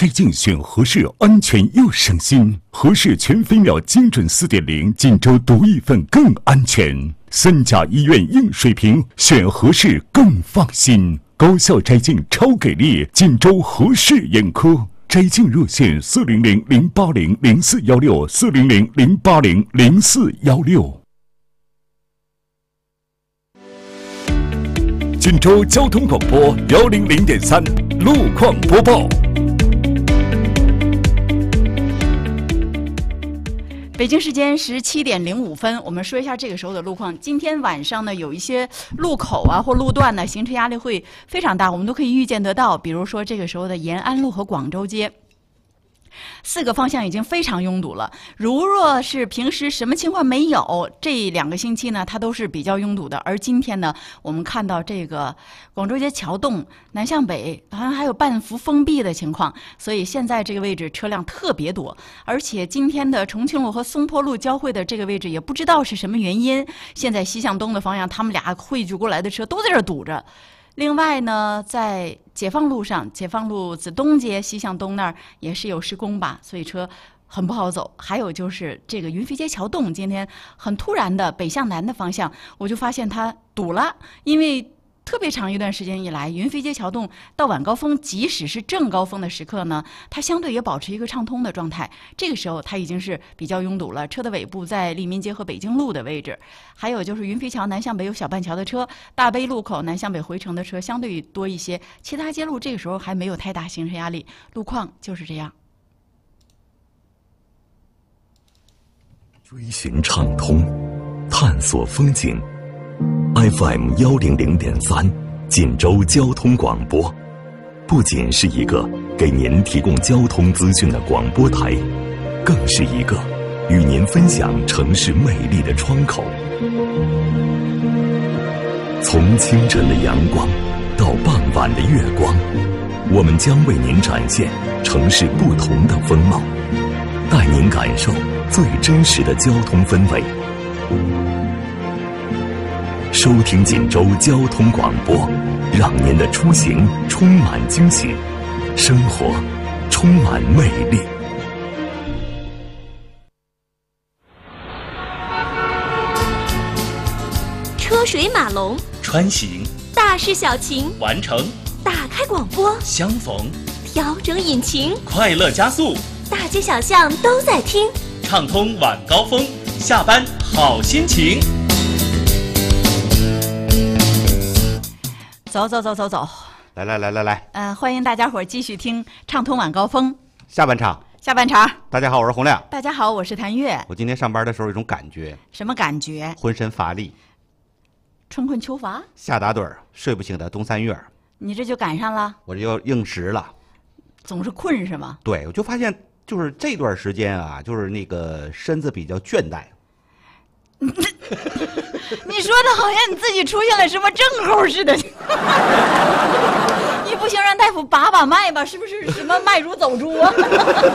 摘镜选合适，安全又省心。合适全飞秒精准4.0，锦州独一份更安全。3甲医院硬水平，选合适更放心。高效摘镜超给力，锦州合适眼科。摘镜热线400-080-0416，400-080-0416。锦州交通广播100.3路况播报。 北京时间17点05分，我们说一下这个时候的路况。今天晚上呢，有一些路口啊或路段呢，行车压力会非常大，我们都可以预见得到。比如说这个时候的延安路和广州街。4个方向已经非常拥堵了。如若是平时什么情况没有，这2个星期呢，它都是比较拥堵的。而今天呢，我们看到这个广州街桥洞南向北好像还有半幅封闭的情况，所以现在这个位置车辆特别多。而且今天的重庆路和松坡路交汇的这个位置，也不知道是什么原因，现在西向东的方向，他们俩汇聚过来的车都在这堵着。另外呢，在解放路上，解放路子东街西向东那儿也是有施工吧，所以车很不好走。还有就是这个云飞街桥洞，今天很突然的北向南的方向，我就发现它堵了，因为特别长一段时间以来，云飞街桥洞到晚高峰，即使是正高峰的时刻呢，它相对也保持一个畅通的状态。这个时候它已经是比较拥堵了，车的尾部在利民街和北京路的位置。还有就是云飞桥南向北有小半桥的车，大悲路口南向北回程的车相对多一些，其他街路这个时候还没有太大行车压力，路况就是这样。 追寻畅通，探索风景。FM 100.3锦州交通广播，不仅是一个给您提供交通资讯的广播台，更是一个与您分享城市魅力的窗口。从清晨的阳光到傍晚的月光，我们将为您展现城市不同的风貌，带您感受最真实的交通氛围。收听锦州交通广播，让您的出行充满惊喜，生活充满魅力。 车水马龙， 穿行， 大事小情， 完成， 打开广播， 相逢， 调整引擎， 快乐加速， 大街小巷都在听， 畅通晚高峰，下班好心情。 走走走走走， 来， 欢迎大家伙儿继续听畅通晚高峰下半场。大家好，我是洪亮。 大家好，我是谭月。 我今天上班的时候有一种感觉， 什么感觉？ 浑身乏力， 春困秋乏， 夏打盹儿，睡不醒的冬3月。 你这就赶上了， 我这就应时了。 总是困是吗？ 对，我就发现就是这段时间啊，就是那个身子比较倦怠。 你说的好像你自己出现了什么症候似的。你不行，让大夫把把脉吧，是不是什么脉如走猪啊？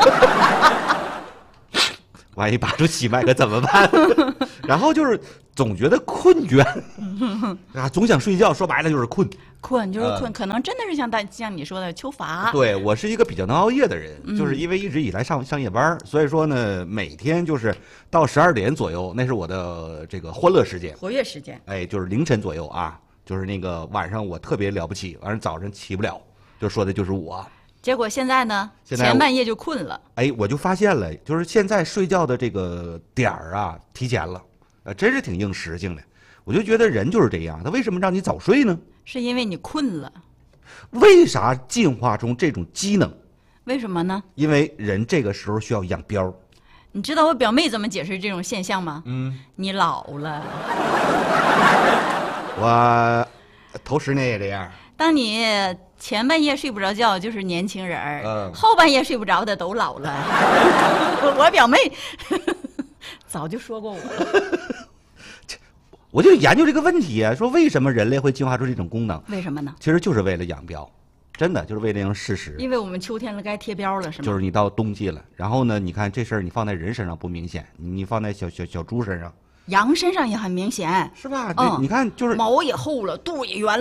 万一把住喜脉可怎么办？然后就是总觉得困倦啊，总想睡觉，说白了就是困。 困就是困，可能真的是像你说的秋乏。 对，我是一个比较能熬夜的人，就是因为一直以来上夜班，所以说呢，每天就是到12点左右，那是我的这个欢乐时间、 活跃时间。 哎，就是凌晨左右啊，就是那个晚上我特别了不起，晚上早上起不了，就说的就是我。 结果现在呢，前半夜就困了。 哎，我就发现了，就是现在睡觉的这个点儿啊，提前了，真是挺应时性的。我就觉得人就是这样，他为什么让你早睡呢？ 是因为你困了。 为啥进化中这种机能？ 为什么呢？ 因为人这个时候需要养膘。 你知道我表妹怎么解释这种现象吗？你老了。 我头10年也这样。 当你前半夜睡不着觉，就是年轻人后半夜睡不着的都老了。我表妹早就说过我了。 我就研究这个问题啊，说为什么人类会进化出这种功能？ 为什么呢？ 其实就是为了养膘，真的就是为了让事实。 因为我们秋天了，该贴膘了，是吗？ 就是你到冬季了，然后呢，你看这事儿，你放在人身上不明显，你放在小猪身上， 羊身上也很明显， 是吧？你看就是毛也厚了，肚也圆了。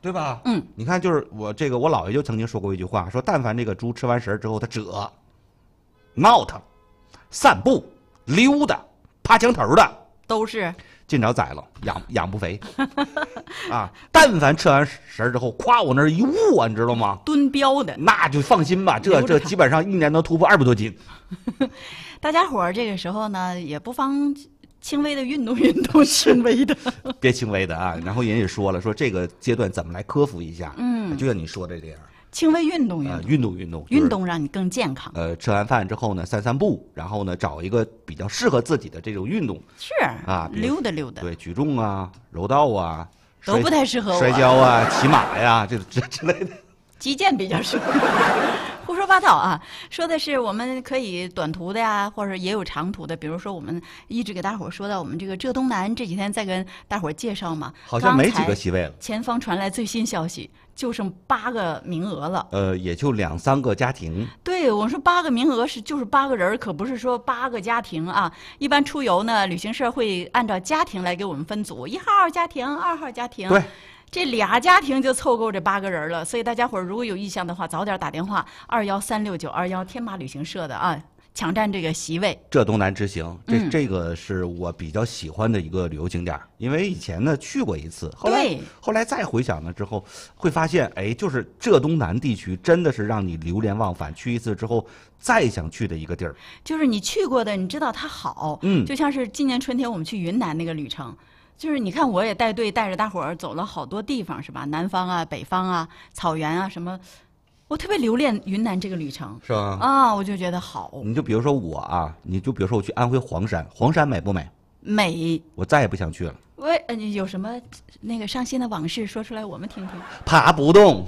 对吧？ 嗯， 你看，就是我姥爷就曾经说过一句话，说但凡这个猪吃完食之后，它褶、闹腾、散步、溜达、爬墙头的， 都是尽早宰了，养不肥啊！但凡吃完食之后，夸往那儿一捂啊，你知道吗？ 蹲膘的， 那就放心吧，这基本上一年能突破200多斤。 大家伙儿这个时候呢，也不妨轻微的运动运动，轻微的， 别轻微的啊。然后人也说了，说这个阶段怎么来克服一下？ 嗯， 就像你说的这样， 轻微运动运动运动， 运动让你更健康。 吃完饭之后呢，散散步，然后呢，找一个比较适合自己的这种运动。 是啊， 溜达溜达。 对，举重啊，柔道啊， 都不太适合我。 摔跤啊，骑马呀，这之类的。 击剑比较适合。胡说八道啊！说的是我们可以短途的呀，或者也有长途的。比如说，我们一直给大伙儿说到我们这个浙东南，这几天在跟大伙儿介绍嘛， 好像没几个席位了。 前方传来最新消息，就剩8个名额了。 也就2、3个家庭。 对，我说8个名额就是8个人，可不是说8个家庭啊。一般出游呢，旅行社会按照家庭来给我们分组，1号家庭、2号家庭。 对。 这俩家庭就凑够这8个人了，所以大家伙儿如果有意向的话，早点打电话2136921天马旅行社的啊，抢占这个席位。 浙东南之行，这个是我比较喜欢的一个旅游景点，因为以前呢去过一次，后来再回想了之后，会发现，哎，就是浙东南地区真的是让你流连忘返，去一次之后再想去的一个地儿。 就是你去过的，你知道它好，就像是今年春天我们去云南那个旅程。就是你看，我也带队带着大伙儿走了好多地方，是吧？南方啊、北方啊、草原啊什么，我特别留恋云南这个旅程， 是吧？ 啊，我就觉得好。 你就比如说我啊，你就比如说我去安徽黄山，黄山美不美？ 美。 我再也不想去了。 你有什么那个伤心的往事说出来我们听听？ 爬不动。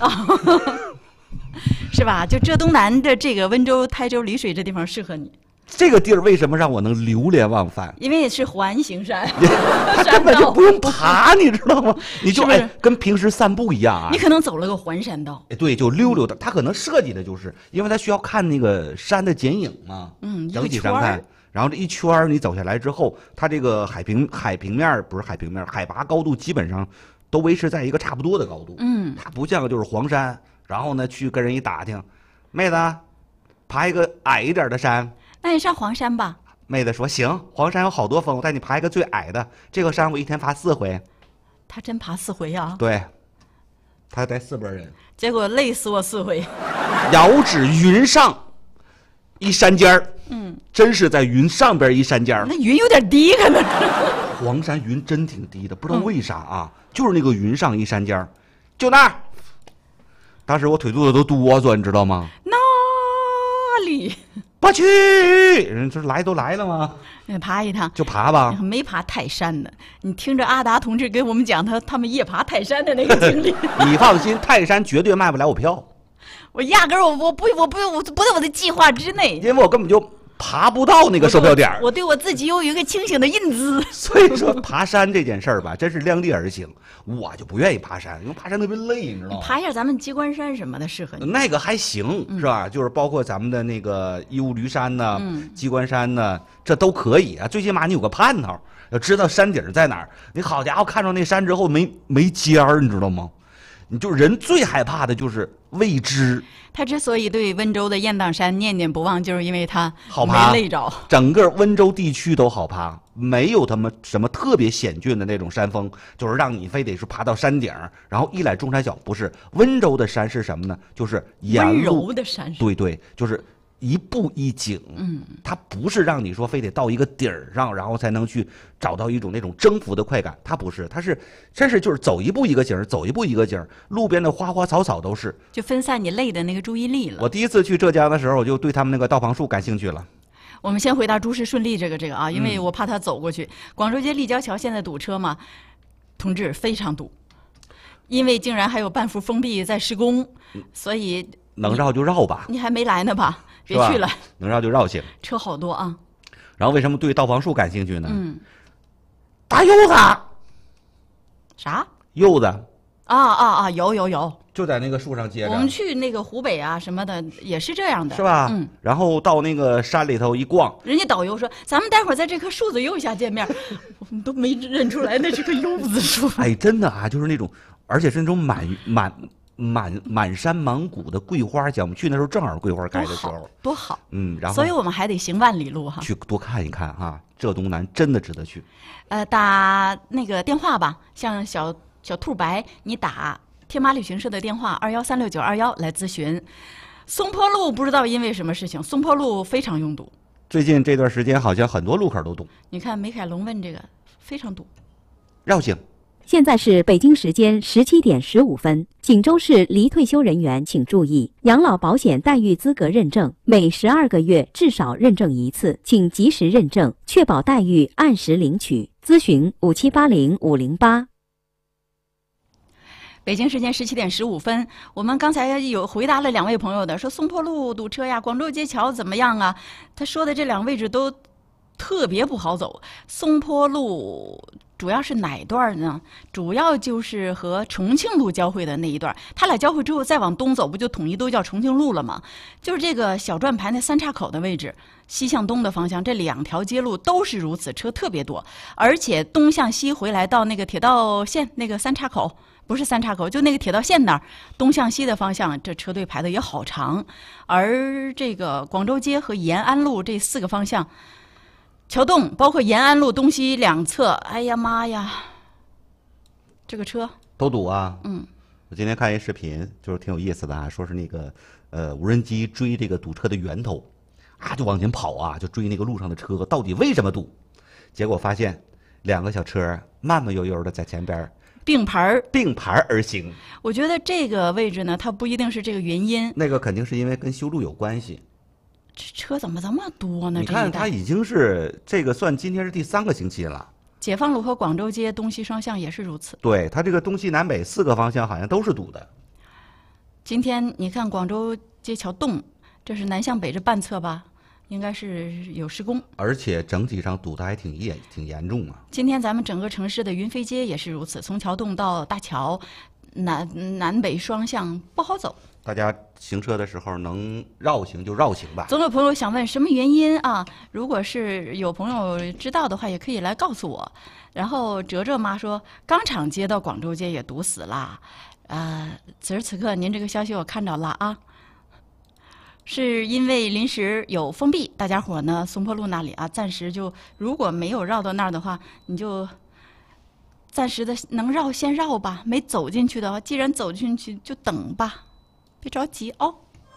是吧？就浙东南的这个温州、台州、丽水这地方适合你。 这个地儿为什么让我能流连忘返？ 因为是环形山， 它根本就不用爬，你知道吗？你就跟平时散步一样啊。 你可能走了个环山道。 对，就溜溜的。它可能设计的就是，因为它需要看那个山的剪影嘛，整体上看。然后这一圈你走下来之后，它这个海平面不是海平面，海拔高度基本上都维持在一个差不多的高度。它不像就是黄山，然后呢去跟人一打听，妹子，爬一个矮一点的山。 那你上黄山吧。 妹子说行，黄山有好多峰，我带你爬一个最矮的。这个山我一天爬4回。 他真爬4回啊？ 对，他带4拨人。 结果累死我4回。 遥指云上一山尖儿，真是在云上边一山尖儿。 那云有点低，可能。 黄山云真挺低的，不知道为啥啊，就是那个云上一山尖儿，就那儿。当时我腿肚子都哆嗦，你知道吗？ 哪里？ 不去，人这来都来了吗？ 爬一趟就爬吧。 没爬泰山呢，你听着阿达同志给我们讲他们夜爬泰山的那个经历。 你放心，泰山绝对卖不了我票。 我压根儿我不在我的计划之内， 因为我根本就爬不到那个售票点。 我对我自己有一个清醒的认知。 所以说爬山这件事儿吧，真是量力而行。我就不愿意爬山，因为爬山特别累，你知道吗？ 爬一下咱们鸡冠山什么的适合你。 那个还行，是吧？就是包括咱们的那个义乌驴山呢、鸡冠山呢，这都可以啊。最起码你有个盼头，要知道山顶在哪儿。你好家伙，看着那山之后没尖儿，你知道吗？你就人最害怕的就是未知。 他之所以对温州的雁荡山念念不忘，就是因为他好爬， 没累着。 整个温州地区都好爬，没有他们什么特别险峻的那种山峰，就是让你非得是爬到山顶，然后一览众山小。不是，温州的山是什么呢？就是温柔的山。对， 就是一步一景。它不是让你说非得到一个顶儿上，然后才能去找到一种那种征服的快感。它不是，它是真是就是走一步一个景，走一步一个景，路边的花花草草都是， 就分散你累的那个注意力了。 我第一次去浙江的时候，我就对他们那个道旁树感兴趣了。 我们先回答诸事顺利这个啊，因为我怕他走过去。广州街立交桥现在堵车嘛，同志非常堵，因为竟然还有半幅封闭在施工，所以能绕就绕吧。 你还没来呢吧？别去了， 能绕就绕行。 车好多啊。 然后为什么对道旁树感兴趣呢？大柚子。 啥？ 柚子， 有， 就在那个树上接着。 我们去那个湖北啊什么的也是这样的， 是吧？然后到那个山里头一逛， 人家导游说咱们待会儿在这棵树子右下见面，我们都没认出来那是个柚子树。 哎，真的啊，就是那种，而且是那种满山满谷的桂花江。我们去那时候正好桂花开的时候， 多好。 然后所以我们还得行万里路哈， 去多看一看哈。浙东南真的值得去。 打那个电话吧，像小兔白，你打天马旅行社的电话213691来咨询。松坡路不知道因为什么事情，松坡路非常拥堵。 最近这段时间好像很多路口都堵。 你看梅凯龙问这个非常堵。 绕行。 现在是北京时间17点15分。锦州市离退休人员请注意，养老保险待遇资格认证每12个月至少认证一次，请及时认证，确保待遇按时领取。咨询5780-508。 北京时间17点15分，我们刚才有回答了2位朋友的，说松坡路堵车呀，广州街桥怎么样啊？他说的这2个位置都特别不好走。松坡路主要是哪段呢？主要就是和重庆路交汇的那一段，它俩交汇之后再往东走，不就统一都叫重庆路了吗？就是这个小转盘那3岔口的位置，西向东的方向，这2条街路都是如此，车特别多，而且东向西回来到那个铁道线那个3岔口。不是3岔口，就那个铁道线那儿，东向西的方向，这车队排的也好长。而这个广州街和延安路这4个方向，桥洞包括延安路东西2侧，哎呀妈呀，这个车都堵啊。我今天看一视频，就是挺有意思的啊，说是那个无人机追这个堵车的源头，就往前跑啊，就追那个路上的车，到底为什么堵？结果发现2个小车慢慢悠悠的在前边。 并排而行。 我觉得这个位置呢，它不一定是这个原因。 那个肯定是因为跟修路有关系。 这车怎么这么多呢？ 你看，它已经是这个算今天是第3个星期了。 解放路和广州街东西双向也是如此。 对，它这个东西南北4个方向好像都是堵的。 今天你看广州街桥洞，这是南向北这半侧吧？应该是有施工， 而且整体上堵得还挺严重啊。 今天咱们整个城市的云飞街也是如此，从桥洞到大桥，南北双向不好走。 大家行车的时候能绕行就绕行吧。 总有朋友想问什么原因啊？如果是有朋友知道的话，也可以来告诉我。然后哲妈说，钢厂街到广州街也堵死了。此时此刻您这个消息我看着了啊。是因为临时有封闭，大家伙呢松坡路那里啊，暂时就如果没有绕到那儿的话，你就暂时的能绕先绕吧，没走进去的话，既然走进去就等吧，别着急哦。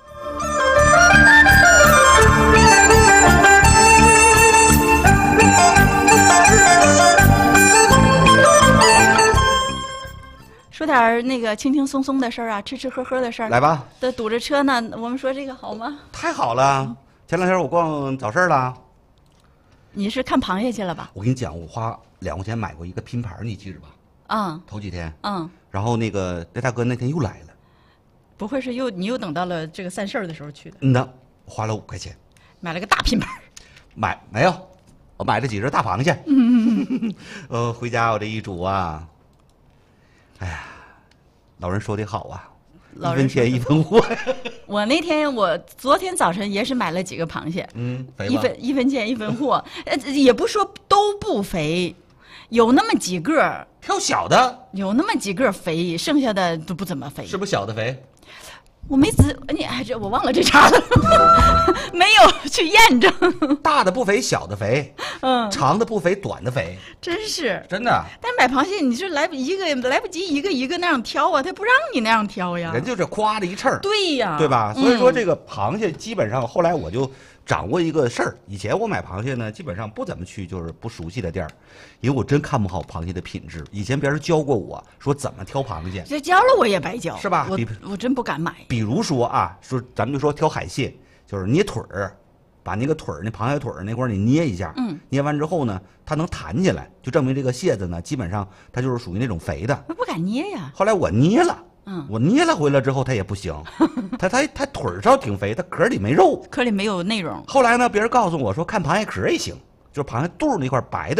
说点那个轻轻松松的事儿啊，吃吃喝喝的事儿。 来吧。 都堵着车呢，我们说这个好吗？ 太好了！前2天我逛早市了。 你是看螃蟹去了吧？ 我跟你讲，我花2块钱买过一个拼盘，你记着吧？头几天。然后那大哥那天又来了。 不会是你又等到了这个散事儿的时候去的？ 我花了5块钱， 买了个大拼盘。 没有，我买了几只大螃蟹。回家我这一煮啊。哎呀，老人说的好啊，1分钱1分货。 我昨天早晨也是买了几个螃蟹， 肥吗 1分钱1分货，也不说都不肥，有那么几个挑小的， 有那么几个肥，剩下的都不怎么肥。 是不是小的肥？ 我没我忘了这茬了，没有去验证。 大的不肥，小的肥，长的不肥，短的肥， 真是真的。 但买螃蟹你是来不及一个一个那样挑啊，他不让你那样挑呀。 人就是夸的一秤。 对呀， 对吧？所以说这个螃蟹基本上后来我就掌握一个事儿，以前我买螃蟹呢，基本上不怎么去就是不熟悉的店儿，因为我真看不好螃蟹的品质。以前别人教过我说怎么挑螃蟹， 这教了我也白教， 是吧？ 我真不敢买。 比如说啊，咱们就说挑海蟹，就是捏腿儿，把那个腿儿，那螃蟹腿儿那块儿你捏一下，捏完之后呢，它能弹起来，就证明这个蟹子呢，基本上它就是属于那种肥的。 我不敢捏呀。 后来我捏了。我捏了回来之后，它也不行，它腿上挺肥，它壳里没肉， 壳里没有内容。 后来呢，别人告诉我说，看螃蟹壳也行，就是螃蟹肚那块白的地儿，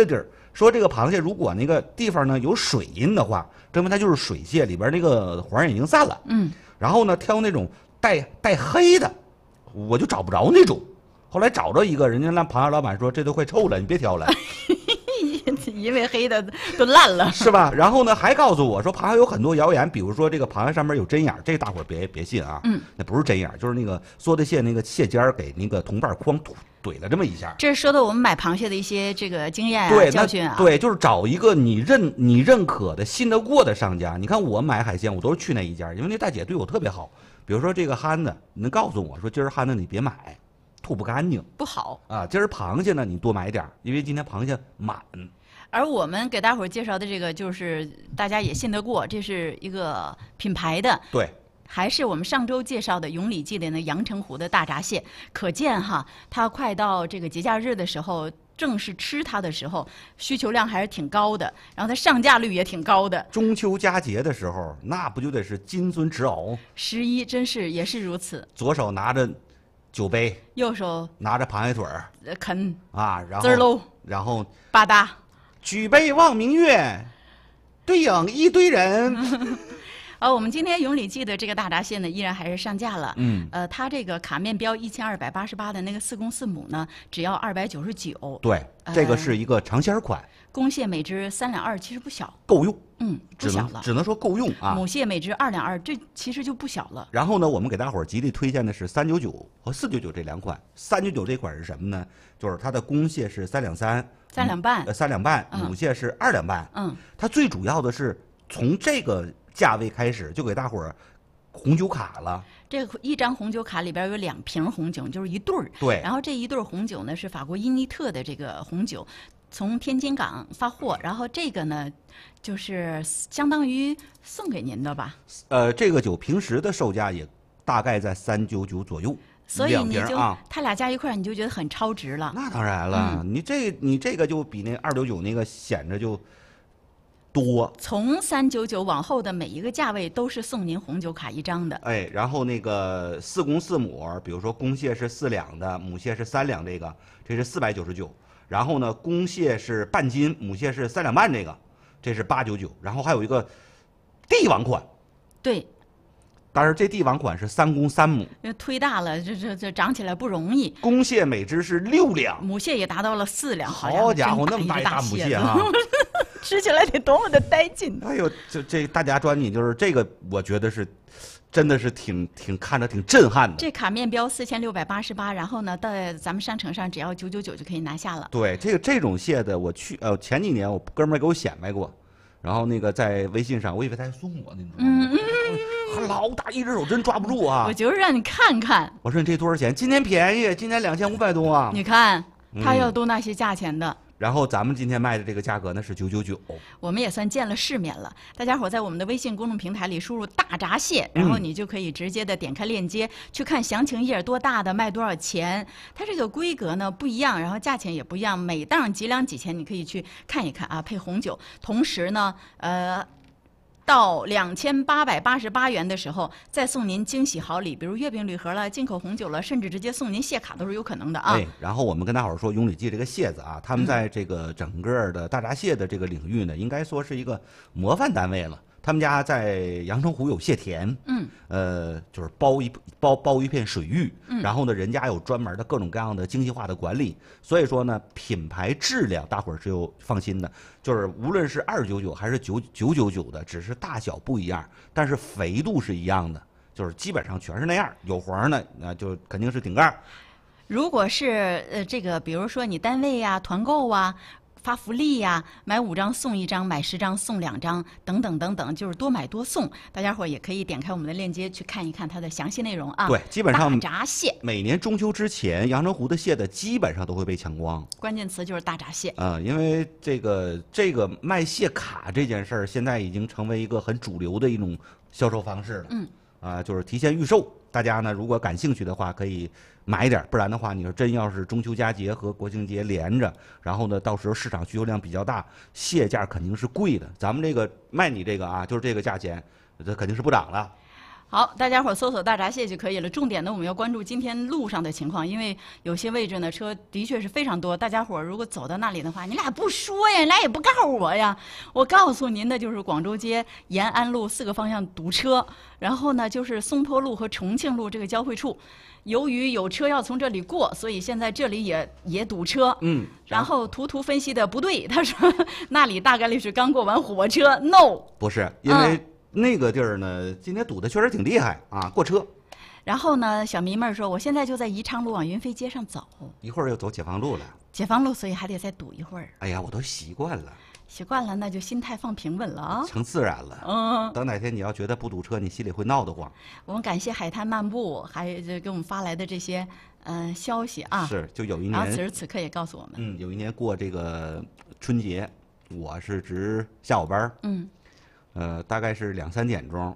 说这个螃蟹如果那个地方呢有水印的话，证明它就是水蟹，里边那个黄已经散了。然后呢，挑那种带黑的，我就找不着那种。后来找着一个，人家那螃蟹老板说这都快臭了，你别挑了。 因为黑的都烂了， 是吧？然后呢，还告诉我说螃蟹有很多谣言，比如说这个螃蟹上面有针眼，这个大伙儿别信啊。那不是针眼，就是那个缩的蟹那个蟹尖给那个铜板哐怼了这么一下。 这是说的我们买螃蟹的一些这个经验教训啊。 对，就是找一个你认可的、信得过的商家。你看我买海鲜，我都是去那一家，因为那大姐对我特别好。比如说这个憨子，你能告诉我说今儿憨子你别买，吐不干净， 不好啊。今儿螃蟹呢，你多买点，因为今天螃蟹满。 而我们给大伙儿介绍的这个，就是大家也信得过，这是一个品牌的。 对。 还是我们上周介绍的永礼记的那阳澄湖的大闸蟹，可见哈，它快到这个节假日的时候，正是吃它的时候，需求量还是挺高的，然后它上架率也挺高的。 中秋佳节的时候，那不就得是金樽直熬 ？11真是也是如此。 左手拿着酒杯， 右手拿着螃蟹腿儿， 啃啊，然后滋喽， 然后吧嗒， 举杯望明月，对影一堆人。 我们今天永礼记的这个大闸蟹呢，依然还是上架了。它这个卡面标1288的那个4公4母呢，只要299。 对，这个是一个尝鲜款。 公蟹每只3两2，其实不小， 够用。 不小了， 只能说够用啊。 母蟹每只2两2，这其实就不小了。 然后呢，我们给大伙儿极力推荐的是399和499这两款。399这款是什么呢？就是它的公蟹是3两3，3 两半 ，3两半，母蟹是2两半。它最主要的是从这个价位开始就给大伙儿红酒卡了。 这一张红酒卡里边有2瓶红酒，就是一对儿。 对。 然后这一对红酒呢是法国伊尼特的这个红酒，从天津港发货。然后这个呢，就是相当于送给您的吧？ 这个酒平时的售价也大概在399左右。 所以你就他俩加一块，你就觉得很超值了。 那当然了，你这个就比那299那个显着就多。从 399往后的每一个价位都是送您红酒卡1张的。 哎，然后那个4公4母，比如说公蟹是4两的，母蟹是3两，这是499。然后呢，公蟹是半斤，母蟹是3两半，这是899。然后还有一个帝王款。 对。 但是这帝王款是3公3母， 忒大了，这长起来不容易。 公蟹每只是6两， 母蟹也达到了4两。 好家伙，那么大一大母蟹啊！ 吃起来得多么的带劲！ 哎呦，这大家抓紧，就是这个，我觉得是真的是挺看着挺震撼的。 这卡面标4688，然后呢，到咱们商城上只要999就可以拿下了。 对，这种蟹的，我前几年我哥们儿给我显摆过，然后那个在微信上，我以为他还送我呢，你知道吗？老大一只手真抓不住啊！ 我就是让你看看。 我说你这多少钱？今天便宜，今天2500多啊！ 你看，他要多那些价钱的。 然后咱们今天卖的这个价格呢是999， 我们也算见了世面了。大家伙在我们的微信公众平台里输入大闸蟹，然后你就可以直接的点开链接去看详情页，多大的卖多少钱。它这个规格呢不一样，然后价钱也不一样，每档几两几钱你可以去看一看啊，配红酒。同时呢，到2888元的时候，再送您惊喜好礼，比如月饼礼盒了、进口红酒了，甚至直接送您蟹卡都是有可能的啊。 然后我们跟大伙儿说，永礼记这个蟹子啊，他们在这个整个的大闸蟹的这个领域呢，应该说是一个模范单位了。他们家在阳澄湖有蟹田，就是包一片水域，然后呢，人家有专门的各种各样的精细化的管理，所以说呢，品牌质量大伙儿是有放心的。就是无论是299还是999的，只是大小不一样，但是肥度是一样的，就是基本上全是那样。有黄的，那就肯定是顶盖。 如果是这个，比如说你单位呀、团购啊。发福利呀，买5张送1张，买10张送2张，等等等等，就是多买多送。大家伙也可以点开我们的链接去看一看它的详细内容啊。 对，基本上大闸蟹， 每年中秋之前，阳澄湖的蟹的基本上都会被抢光。 关键词就是大闸蟹因为这个卖蟹卡这件事儿，现在已经成为一个很主流的一种销售方式了。就是提前预售。大家呢，如果感兴趣的话，可以买一点，不然的话，你说真要是中秋佳节和国庆节连着，然后呢，到时候市场需求量比较大，蟹价肯定是贵的。咱们这个卖你这个啊，就是这个价钱，这肯定是不涨了。 好，大家伙儿搜索大闸蟹就可以了。重点呢，我们要关注今天路上的情况，因为有些位置呢车的确是非常多。大家伙儿如果走到那里的话，你俩不说呀，你俩也不告诉我呀。我告诉您的就是广州街延安路4个方向堵车，然后呢就是松坡路和重庆路这个交汇处。由于有车要从这里过，所以现在这里也堵车。然后图分析的不对，他说那里大概率是刚过完火车。No， 不是，因为那个地儿呢，今天堵的确实挺厉害啊，过车。 然后呢，小迷妹儿说，我现在就在宜昌路往云飞街上走， 一会儿又走解放路了。 解放路，所以还得再堵一会儿。 哎呀，我都习惯了。 习惯了，那就心态放平稳了啊， 成自然了。等哪天你要觉得不堵车，你心里会闹得慌。 我们感谢海滩漫步，还给我们发来的这些消息啊。 是，就有一年， 然后此时此刻也告诉我们， 有一年过这个春节，我是值下午班，大概是2、3点钟，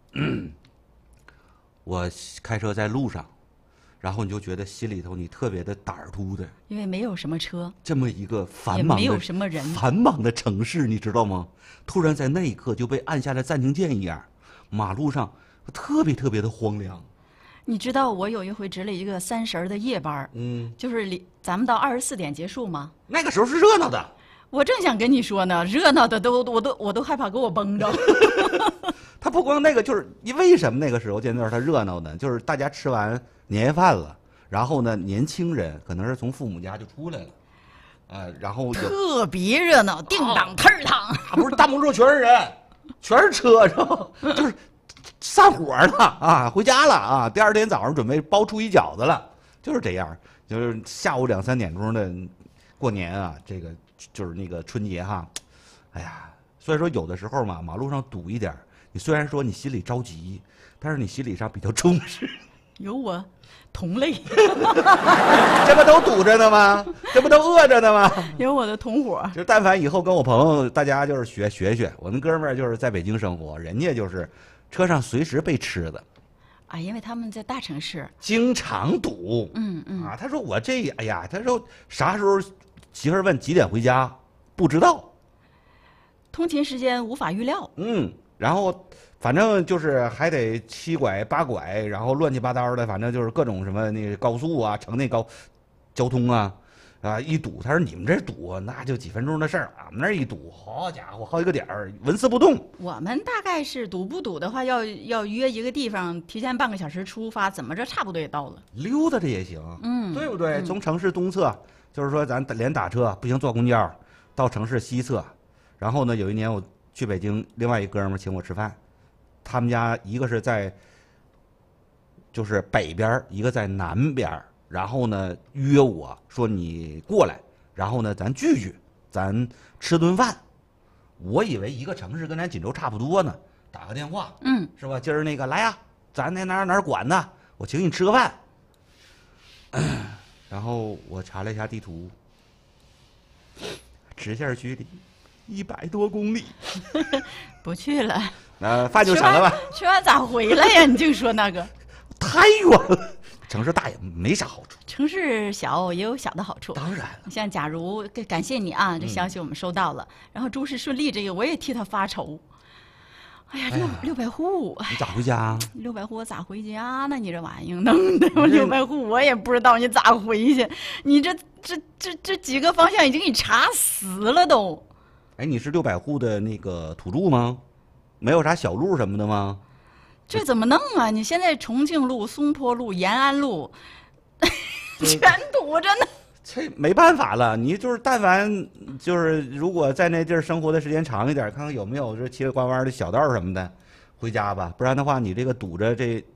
我开车在路上。然后你就觉得心里头你特别的胆儿突的， 因为没有什么车， 这么一个繁忙的、 也没有什么人、 繁忙的城市，你知道吗？突然在那一刻就被按下了暂停键一样，马路上特别特别的荒凉。 你知道我有一回值了一个30的夜班，就是咱们到24点结束吗？ 那个时候是热闹的。 我正想跟你说呢，热闹的我都害怕给我崩着。 他不光那个，就是为什么那个时候见面他热闹呢？就是大家吃完年夜饭了，然后呢，年轻人可能是从父母家就出来了，然后特别热闹，叮当腾当， 不是大马路全是人，全是车，然后就是散伙了啊，回家了啊，第二天早上准备包初一饺子了，就是这样，就是下午2、3点钟的过年啊，这个就是那个春节哈，哎呀，所以说有的时候嘛，马路上堵一点，你虽然说你心里着急，但是你心理上比较充实。 有我同类， 这不都堵着呢吗？这不都饿着呢吗？ 有我的同伙。 就但凡以后跟我朋友大家就是学，我们哥们儿就是在北京生活，人家就是车上随时备吃的。 啊，因为他们在大城市， 经常堵。他说我这，哎呀，他说啥时候媳妇儿问几点回家，不知道。 通勤时间无法预料。 然后反正就是还得7拐8拐，然后乱七八糟的，反正就是各种什么那个高速啊、城内交通啊，一堵。他说你们这堵那就几分钟的事儿，俺们那儿一堵，好家伙，好几个点儿，纹丝不动。 我们大概是堵不堵的话，要约一个地方，提前半个小时出发，怎么着差不多也到了。 溜达着也行，对不对？从城市东侧，就是说咱连打车不行，坐公交到城市西侧。然后呢，有一年我去北京，另外一哥们儿请我吃饭，他们家一个是在就是北边，一个在南边，然后呢约我说你过来，然后呢咱聚，咱吃顿饭。我以为一个城市跟咱锦州差不多呢，打个电话，是吧？今儿那个来呀，咱那哪管呢，我请你吃个饭。然后我查了一下地图，直线距离100多公里， 不去了。 饭就省了吧。 吃完咋回来呀？你净说那个， 太远了。城市大也没啥好处， 城市小也有小的好处。 当然了， 像假如感谢你啊，这消息我们收到了。然后诸事顺利，这个我也替他发愁。哎呀，600户， 你咋回家 ？600户我咋回家呢？你这玩意儿弄的，600户我也不知道你咋回去。你这几个方向已经给你查死了都。 哎，你是600户的那个土著吗？没有啥小路什么的吗？ 这怎么弄啊？你现在重庆路、松坡路、延安路全堵着呢。 这没办法了，你就是但凡就是如果在那地儿生活的时间长一点，看看有没有这七拐弯的小道什么的，回家吧。不然的话，你这个堵着这